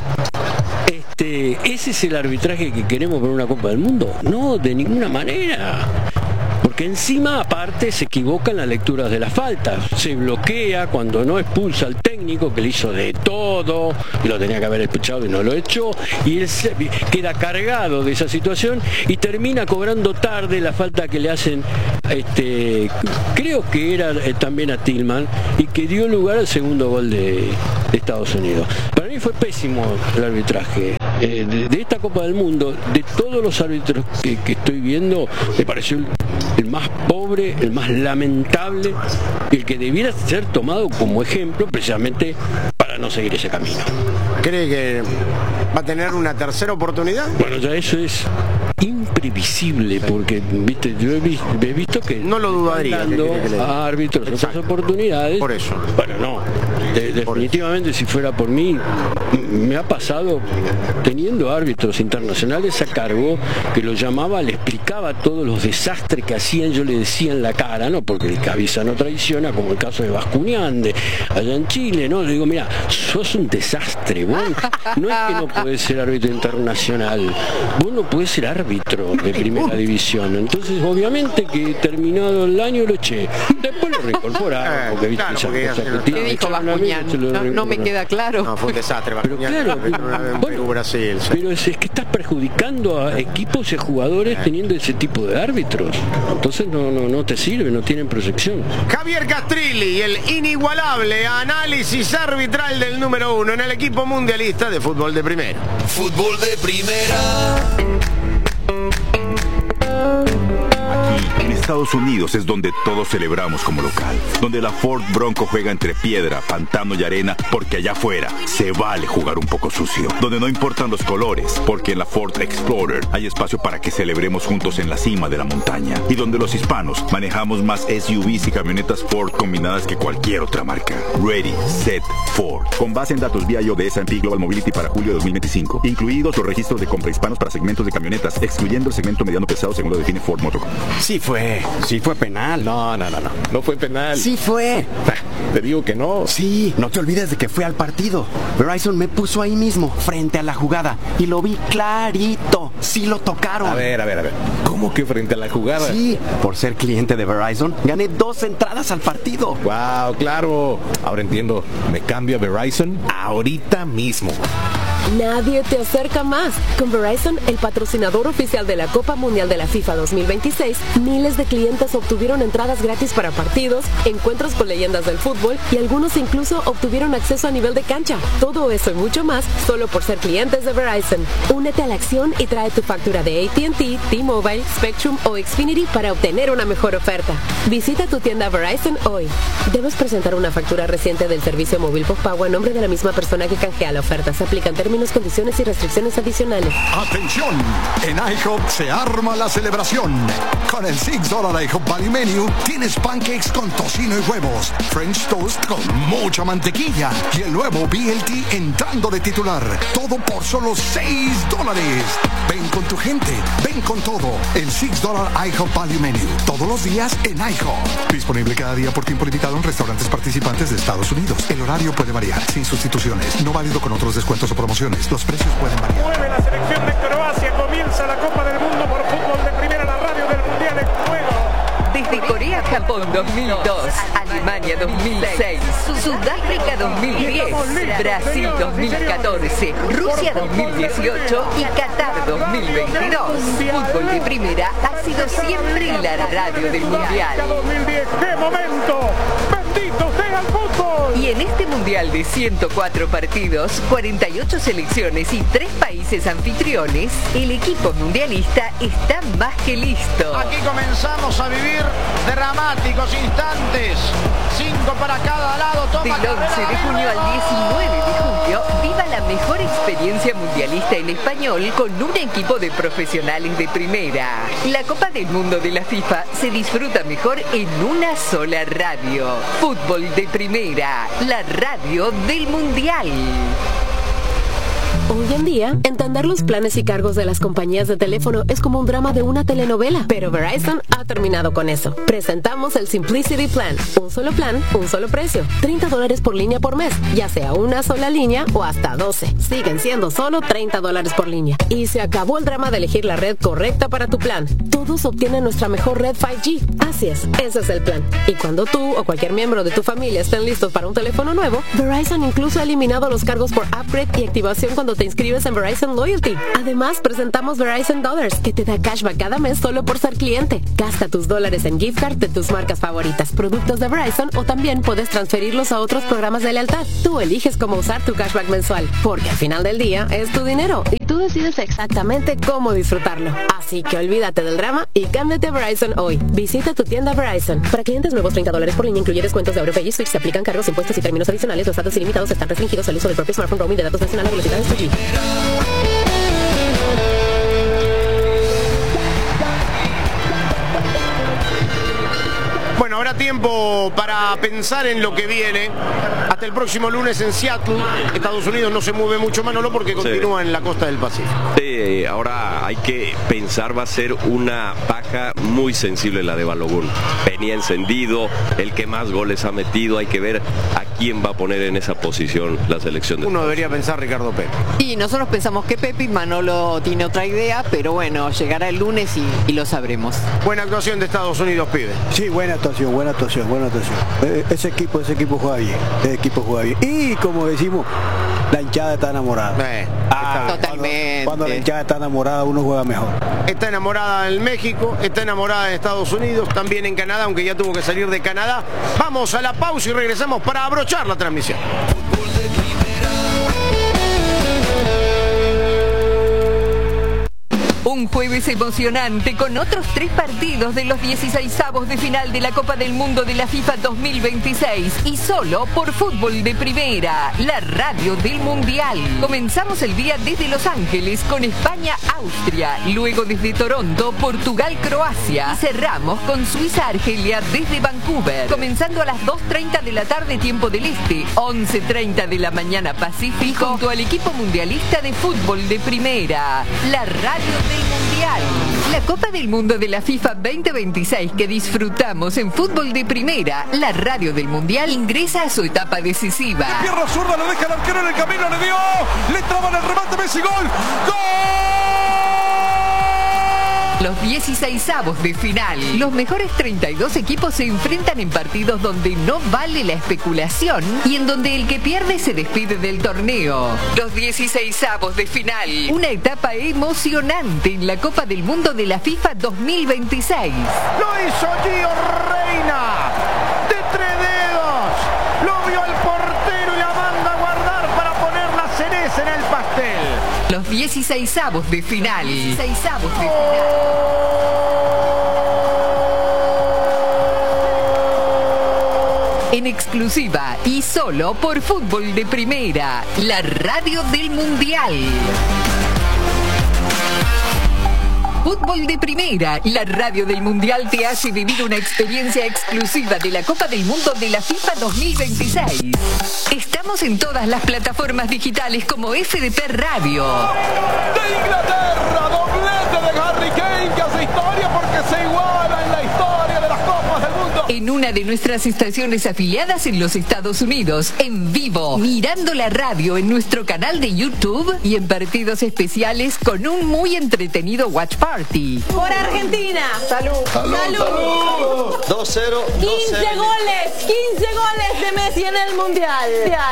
S5: este, ¿ese es el arbitraje que queremos para una Copa del Mundo? No, de ninguna manera. Porque encima, aparte, se equivoca en las lecturas de las faltas. Se bloquea cuando no expulsa al técnico, que le hizo de todo, y lo tenía que haber expulsado y no lo echó, y él se, queda cargado de esa situación y termina cobrando tarde la falta que le hacen, este, creo que era eh, también a Tillman, y que dio lugar al segundo gol de, de Estados Unidos. Para mí fue pésimo el arbitraje. Eh, de, de esta Copa del Mundo, de todos los árbitros que, que estoy viendo, me pareció el, el más pobre, el más lamentable, el que debiera ser tomado como ejemplo precisamente para no seguir ese camino.
S1: ¿Cree que va a tener una tercera oportunidad?
S5: Bueno, ya eso es imprevisible, porque viste, yo he visto, he visto que
S1: no lo dudaría
S5: dando que, que, que a árbitros otras oportunidades.
S1: Por eso.
S5: Bueno, no. De, definitivamente, si fuera por mí, me ha pasado teniendo árbitros internacionales a cargo que lo llamaba, le explicaba todos los desastres que hacían, yo le decía en la cara, no porque el cabeza no traiciona, como el caso de Bascuñán, allá en Chile, no, le digo, mira, sos un desastre, vos no es que no podés ser árbitro internacional, vos no podés ser árbitro de primera división. Entonces, obviamente que terminado el año lo eché, después lo reincorporaron, porque viste
S1: claro,
S5: esas
S1: porque
S5: cosas
S4: ¿Qué dijo Bascuñán? No, no me queda claro.
S1: No, fue un desastre,
S5: pero claro,
S1: bueno, Brasil, sí.
S5: Pero es, es que estás perjudicando a equipos y a jugadores teniendo ese tipo de árbitros. Entonces no, no, no te sirve, no tienen proyección.
S1: Javier Castrilli, el inigualable análisis arbitral del número uno en el equipo mundialista de fútbol de primera.
S7: Fútbol de primera.
S8: Aquí, en Estados Unidos, es donde todos celebramos como local. Donde la Ford Bronco juega entre piedra, pantano y arena, porque allá afuera se vale jugar un poco sucio. Donde no importan los colores, porque en la Ford Explorer hay espacio para que celebremos juntos en la cima de la montaña. Y donde los hispanos manejamos más S U Vs y camionetas Ford combinadas que cualquier otra marca. Ready, Set, Ford. Con base en datos vía I O de S and P Global Mobility para julio de dos mil veinticinco, incluidos los registros de compra hispanos para segmentos de camionetas, excluyendo el segmento mediano pesado según lo define Ford Motor Company.
S18: Sí fue, sí fue penal.
S19: No, no, no, no, no fue penal.
S18: Sí fue.
S19: Te digo que no.
S18: Sí, no te olvides de que fue al partido. Verizon me puso ahí mismo, frente a la jugada, y lo vi clarito. Sí lo tocaron.
S19: A ver, a ver, a ver. ¿Cómo que frente a la jugada?
S18: Sí, por ser cliente de Verizon, gané dos entradas al partido.
S19: Wow, claro. Ahora entiendo. Me cambio a Verizon ahorita mismo.
S20: Nadie te acerca más. Con Verizon, el patrocinador oficial de la Copa Mundial de la FIFA dos mil veintiséis, miles de clientes obtuvieron entradas gratis para partidos, encuentros con leyendas del fútbol y algunos incluso obtuvieron acceso a nivel de cancha. Todo eso y mucho más solo por ser clientes de Verizon. Únete a la acción y trae tu factura de A T and T, T-Mobile, Spectrum o Xfinity para obtener una mejor oferta. Visita tu tienda Verizon hoy. Debes presentar una factura reciente del servicio móvil postpago a nombre de la misma persona que canjea la oferta. Se aplican términos, condiciones y restricciones adicionales.
S21: ¡Atención! En IHOP se arma la celebración. Con el seis dólar IHOP Value Menu tienes pancakes con tocino y huevos, French toast con mucha mantequilla y el nuevo B L T entrando de titular. Todo por solo seis dólares. Ven con tu gente, ven con todo. El seis dólar IHOP Value Menu. Todos los días en IHOP. Disponible cada día por tiempo limitado en restaurantes participantes de Estados Unidos. El horario puede variar, sin sustituciones. No válido con otros descuentos o promociones. Los precios pueden variar.
S6: Mueve la selección de Croacia. Comienza la Copa del Mundo por fútbol de primera. La radio del Mundial en juego.
S12: Desde Corea, Japón dos mil dos, Alemania dos mil seis, Sudáfrica dos mil diez, Brasil dos mil catorce, Rusia dos mil dieciocho y Qatar dos mil veintidós. Fútbol de primera ha sido siempre la radio del Mundial.
S6: dos mil diez, ¡qué momento! ¡Bendito sea el fútbol!
S12: Y en este Mundial de ciento cuatro partidos, cuarenta y ocho selecciones y tres países anfitriones, el equipo mundialista está más que listo.
S1: Aquí comenzamos a vivir dramáticos instantes. Cinco para cada lado. Toma
S12: Del once de junio al diecinueve de julio, viva la mejor experiencia mundialista en español con un equipo de profesionales de primera. La Copa del Mundo de la FIFA se disfruta mejor en una sola radio. Fútbol de primera, la radio del Mundial.
S20: Hoy en día, entender los planes y cargos de las compañías de teléfono es como un drama de una telenovela, pero Verizon ha terminado con eso. Presentamos el Simplicity Plan. Un solo plan, un solo precio. treinta dólares por línea por mes, ya sea una sola línea o hasta doce. Siguen siendo solo treinta dólares por línea. Y se acabó el drama de elegir la red correcta para tu plan. Todos obtienen nuestra mejor red cinco G. Así es, ese es el plan. Y cuando tú o cualquier miembro de tu familia estén listos para un teléfono nuevo, Verizon incluso ha eliminado los cargos por upgrade y activación cuando te inscribes en Verizon Loyalty. Además, presentamos Verizon Dollars, que te da cashback cada mes solo por ser cliente. Gasta tus dólares en gift card de tus marcas favoritas, productos de Verizon, o también puedes transferirlos a otros programas de lealtad. Tú eliges cómo usar tu cashback mensual, porque al final del día es tu dinero y tú decides exactamente cómo disfrutarlo. Así que olvídate del drama y cámbiate a Verizon hoy. Visita tu tienda Verizon. Para clientes nuevos, treinta dólares por línea, incluye descuentos de AuroPay y Switch. Se aplican cargos, impuestos y términos adicionales. Los datos ilimitados están restringidos al uso del propio smartphone. Roaming de datos nacionales a velocidades dos G.
S1: Bueno, habrá tiempo para pensar en lo que viene. Hasta el próximo lunes en Seattle. Estados Unidos no se mueve mucho, Manolo, porque continúa sí. en la costa del Pacífico.
S3: Sí, ahora hay que pensar, va a ser una baja muy sensible la de Balogun. Venía encendido, el que más goles ha metido. Hay que ver a quién va a poner en esa posición la selección. De
S1: Uno debería pensar Ricardo Pepi.
S4: Y nosotros pensamos que Pepi, Manolo tiene otra idea, pero bueno, llegará el lunes y, y lo sabremos.
S1: Buena actuación de Estados Unidos, pibe.
S2: Sí, buena actuación, buena actuación, buena actuación. Eh, ese equipo, ese equipo juega bien, ese equipo juega bien. Y como decimos, la hinchada está enamorada.
S1: Eh,
S4: ah, totalmente.
S2: Cuando, cuando la hinchada está enamorada, uno juega mejor.
S1: Está enamorada en México, está enamorada en Estados Unidos, también en Canadá, aunque ya tuvo que salir de Canadá. Vamos a la pausa y regresamos para abrochar la transmisión.
S12: Un jueves emocionante con otros tres partidos de los dieciseisavos de final de la Copa del Mundo de la FIFA dos mil veintiséis y solo por Fútbol de Primera, la radio del Mundial. Comenzamos el día desde Los Ángeles con España-Austria, luego desde Toronto, Portugal-Croacia y cerramos con Suiza-Argelia desde Vancouver, comenzando a las dos treinta de la tarde tiempo del Este, once treinta de la mañana Pacífico, junto al equipo mundialista de Fútbol de Primera, la radio del Mundial. La Copa del Mundo de la FIFA veinte veintiséis que disfrutamos en Fútbol de Primera, la radio del Mundial, ingresa a su etapa decisiva.
S13: De pierna zurda, lo deja el arquero en el camino, le dio, le traban el remate, Messi, gol, ¡gol!
S12: Los dieciseisavos de final. Los mejores treinta y dos equipos se enfrentan en partidos donde no vale la especulación y en donde el que pierde se despide del torneo. Los dieciseisavos de final. Una etapa emocionante en la Copa del Mundo de la FIFA dos mil veintiséis.
S1: Lo hizo Gio Reina. De tres dedos. Lo vio el portero y la manda a guardar para poner la cereza en el pastel.
S12: Los dieciseisavos de final. dieciseisavos de final. En exclusiva y solo por Fútbol de Primera, la radio del Mundial. Fútbol de Primera, la radio del Mundial te hace vivir una experiencia exclusiva de la Copa del Mundo de la FIFA dos mil veintiséis. Estamos en todas las plataformas digitales como F D P Radio.
S13: De Inglaterra, doblete de Harry Kane que hace historia porque se iguala en la historia de las Copas del Mundo.
S12: En una de nuestras estaciones afiliadas en los Estados Unidos, en vivo, mirando la radio en nuestro canal de YouTube y en partidos especiales con un muy entretenido Watch Party.
S15: Por Argentina.
S16: Salud.
S15: Salud. Salud.
S16: dos cero.
S15: quince goles. quince goles de Messi en el Mundial.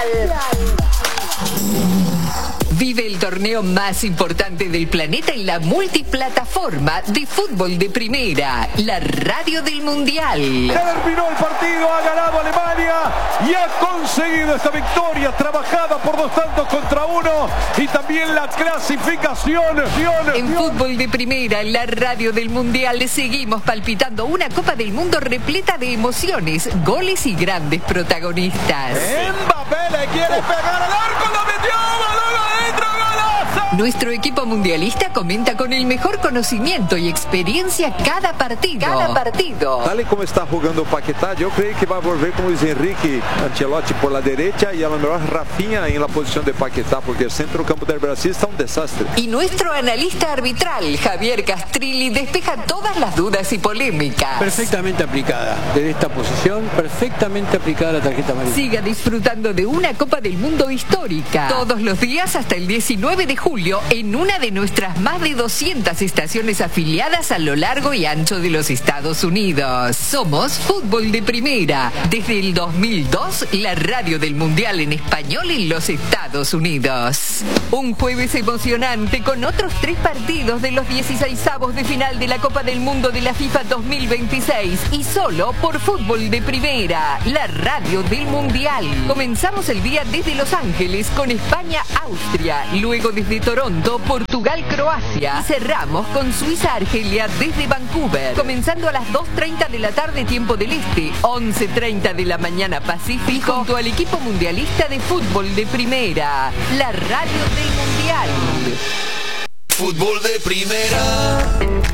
S12: Vive el torneo más importante del planeta en la multiplataforma de Fútbol de Primera, la radio del Mundial.
S13: Terminó el partido, ha ganado Alemania y ha conseguido esta victoria trabajada por dos tantos contra uno y también la clasificación.
S12: En Fútbol de Primera, la radio del Mundial, seguimos palpitando una Copa del Mundo repleta de emociones, goles y grandes protagonistas.
S13: Mbappé le quiere pegar al arco, lo metió, balón adentro, golazo.
S12: Nuestro equipo mundialista comenta con el mejor conocimiento y experiencia cada partido. Cada partido.
S17: Tal y como está jugando Paquetá, yo creo que va a volver como Luis Enrique Ancelotti por la derecha y a lo mejor Rafinha en la posición de Paquetá, porque el centro del campo del Brasil está un desastre.
S12: Y nuestro analista arbitral, Javier Castrilli, despeja todas las dudas y polémicas.
S5: Perfectamente aplicada. Desde esta posición, perfectamente aplicada la tarjeta amarilla.
S12: Siga disfrutando de una Copa del Mundo histórica. Todos los días hasta el diecinueve de julio en una de nuestras más de doscientas estaciones afiliadas a lo largo y ancho de los Estados Unidos. Somos Fútbol de Primera. Desde el dos mil dos, la radio del Mundial en español en los Estados Unidos. Un jueves emocionante con otros tres partidos de los dieciseisavos de final de la Copa del Mundo de la FIFA dos mil veintiséis y solo por Fútbol de Primera, la radio del Mundial. Comenzamos el día desde Los Ángeles con España-Austria, luego desde Toronto, Portugal-Croacia y cerramos con Suiza-Argelia desde Vancouver, comenzando a las dos treinta de la tarde tiempo del Este, once treinta de la mañana Pacífico, junto al equipo mundialista de Fútbol de Primera, la radio del Mundial.
S7: Fútbol de Primera.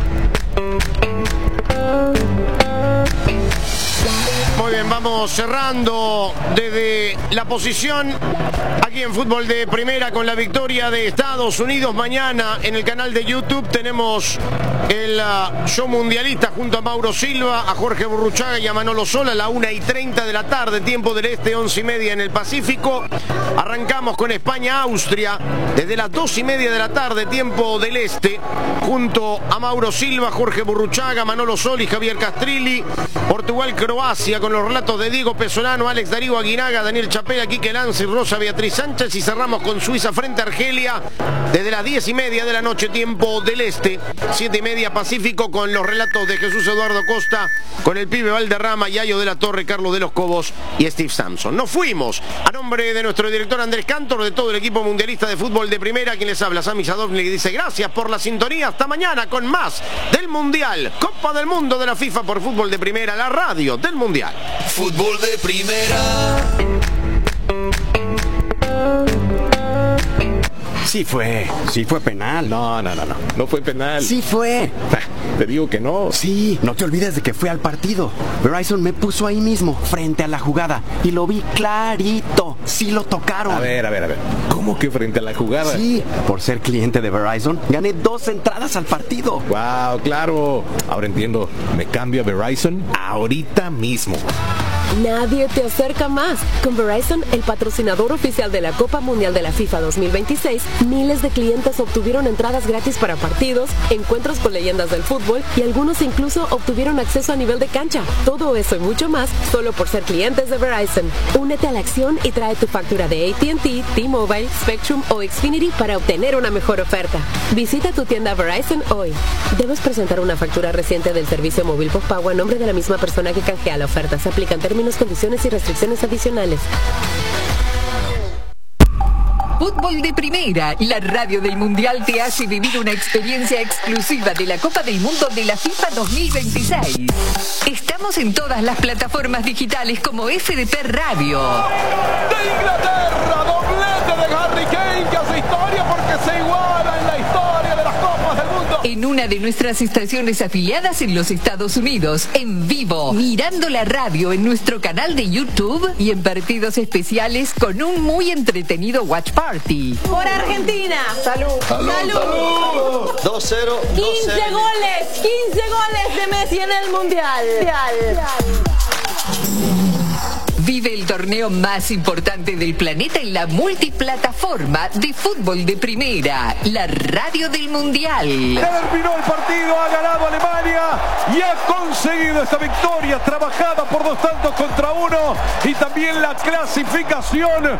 S1: Muy bien, vamos cerrando desde la posición aquí en Fútbol de Primera con la victoria de Estados Unidos. Mañana en el canal de YouTube tenemos el uh, show mundialista junto a Mauro Silva, a Jorge Burruchaga y a Manolo Sola a la una y treinta de la tarde, tiempo del Este, once y media en el Pacífico. Arrancamos con España-Austria desde las dos y media de la tarde, tiempo del Este, junto a Mauro Silva, Jorge Burruchaga, Manolo Sola y Javier Castrilli. Portugal-Croacia con los relatos de Diego Pesolano, Alex Darío Aguinaga, Daniel Chapela, Quique Lance y Rosa Beatriz Sánchez. Y cerramos con Suiza frente a Argelia desde las diez y media de la noche, tiempo del Este, siete y media Pacífico, con los relatos de Jesús Eduardo Costa, con el pibe Valderrama, Yayo de la Torre, Carlos de los Cobos y Steve Sampson. Nos fuimos a nombre de nuestro director Andrés Cantor, de todo el equipo mundialista de Fútbol de Primera, quien les habla, Sami Sadovnik, que dice gracias por la sintonía. Hasta mañana con más del Mundial, Copa del Mundo de la FIFA por Fútbol de Primera, la radio del Mundial.
S7: Fútbol de Primera.
S18: Sí fue, sí fue penal.
S19: No, no, no, no, no fue penal.
S18: Sí fue.
S19: Te digo que no.
S18: Sí, no te olvides de que fui al partido. Verizon me puso ahí mismo, frente a la jugada, y lo vi clarito. Sí lo tocaron.
S19: A ver, a ver, a ver. ¿Cómo que frente a la jugada?
S18: Sí, por ser cliente de Verizon, gané dos entradas al partido.
S19: Wow, claro. Ahora entiendo. Me cambio a Verizon ahorita mismo.
S20: Nadie te acerca más. Con Verizon, el patrocinador oficial de la Copa Mundial de la FIFA dos mil veintiséis, miles de clientes obtuvieron entradas gratis para partidos, encuentros con leyendas del fútbol y algunos incluso obtuvieron acceso a nivel de cancha. Todo eso y mucho más solo por ser clientes de Verizon. Únete a la acción y trae tu factura de A T and T, T-Mobile, Spectrum o Xfinity para obtener una mejor oferta. Visita tu tienda Verizon hoy. Debes presentar una factura reciente del servicio móvil postpago a nombre de la misma persona que canjea la oferta. Se aplican términos, condiciones y restricciones adicionales.
S12: Fútbol de Primera, la radio del Mundial te hace vivir una experiencia exclusiva de la Copa del Mundo de la FIFA dos mil veintiséis. Estamos en todas las plataformas digitales como F D P Radio.
S13: De Inglaterra, doblete de Harry Kane, que hace historia porque se iguala en la historia de las Copas del Mundo.
S12: En una de nuestras estaciones afiliadas en los Estados Unidos, en vivo, mirando la radio en nuestro canal de YouTube y en partidos especiales con un muy entretenido watch party.
S15: Por Argentina.
S16: Salud.
S15: Salud. Salud.
S16: dos cero.
S15: quince goles. quince goles de Messi en el Mundial.
S12: Vive el torneo más importante del planeta en la multiplataforma de Fútbol de Primera, la radio del Mundial.
S13: Terminó el partido, ha ganado Alemania y ha conseguido esta victoria trabajada por dos tantos contra uno y también la clasificación.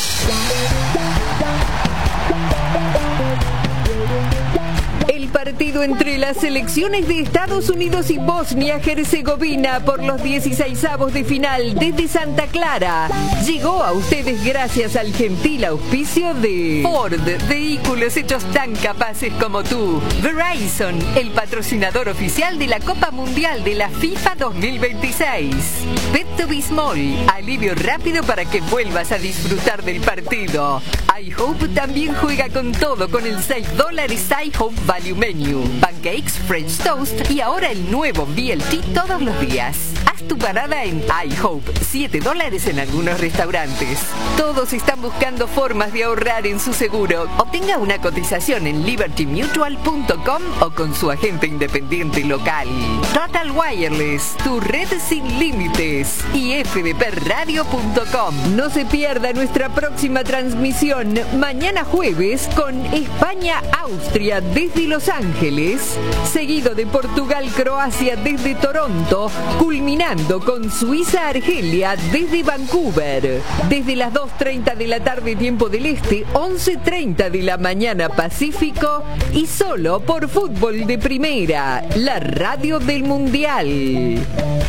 S12: El partido partido entre las selecciones de Estados Unidos y Bosnia-Herzegovina por los dieciseisavos de final desde Santa Clara llegó a ustedes gracias al gentil auspicio de Ford, vehículos hechos tan capaces como tú. Verizon, el patrocinador oficial de la Copa Mundial de la FIFA dos mil veintiséis. Pepto-Bismol, alivio rápido para que vuelvas a disfrutar del partido. iHope también juega con todo con el seis dólares iHope Value Menu. Pancakes, French Toast y ahora el nuevo B L T todos los días. Haz tu parada en iHope, siete dólares en algunos restaurantes. Todos están buscando formas de ahorrar en su seguro. Obtenga una cotización en liberty mutual punto com o con su agente independiente local. Total Wireless, tu red sin límites. Y f d p radio punto com. No se pierda nuestra próxima transmisión mañana jueves con España-Austria desde Los Ángeles, seguido de Portugal-Croacia desde Toronto, culminando con Suiza-Argelia desde Vancouver. Desde las dos treinta de la tarde tiempo del Este, once treinta de la mañana Pacífico y solo por Fútbol de Primera, la radio del Mundial.